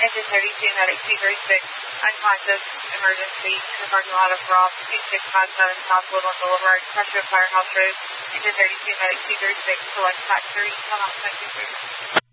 Engine 32, medic 236, unconscious, emergency, in the parking lot of Ross 2657 South Woodland Boulevard, Pressure Firehouse Road. Engine 32, medic 236, select Pack 3, come out 23.